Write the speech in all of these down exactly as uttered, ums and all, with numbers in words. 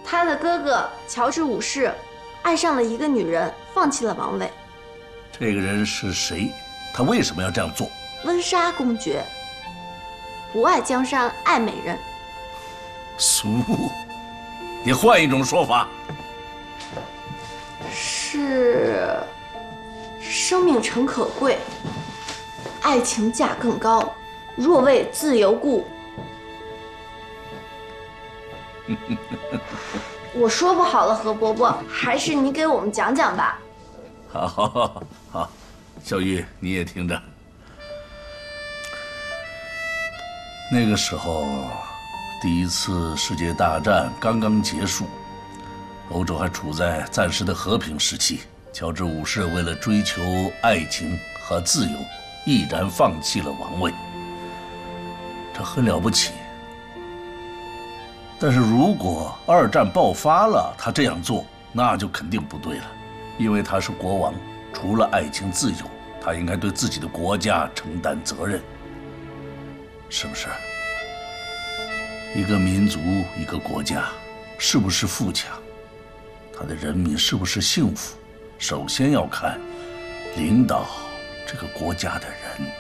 他的哥哥乔治五世爱上了一个女人，放弃了王位。 这个人是谁？他为什么要这样做？ 温莎公爵不爱江山爱美人。 俗，你换一种说法。 是生命诚可贵，爱情价更高，若为自由故。我说不好了，何伯伯，还是你给我们讲讲吧。 好，好，好，好，小玉你也听着。那个时候，第一次世界大战刚刚结束，欧洲还处在暂时的和平时期。乔治五世为了追求爱情和自由，毅然放弃了王位，这很了不起。但是如果二战爆发了，他这样做，那就肯定不对了，因为他是国王，除了爱情自由，他应该对自己的国家承担责任，是不是？一个民族，一个国家，是不是富强，他的人民是不是幸福，首先要看领导这个国家的人。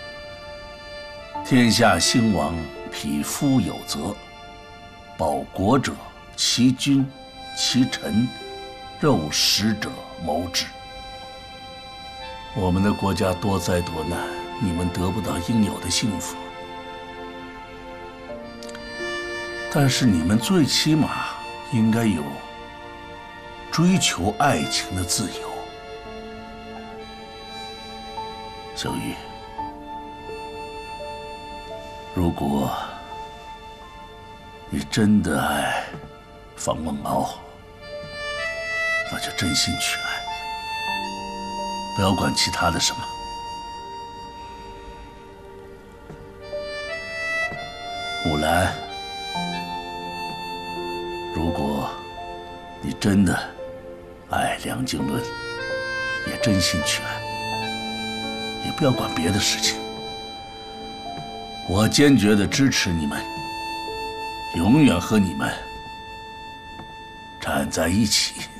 天下兴亡，匹夫有责。保国者，其君，其臣，肉食者谋之。我们的国家多灾多难，你们得不到应有的幸福，但是你们最起码应该有追求爱情的自由。小玉，如果你真的爱方梦敖，那就真心去爱，不要管其他的什么。木兰，如果你真的爱梁静伦，也真心去爱，也不要管别的事情。我坚决地支持你们，永远和你们站在一起。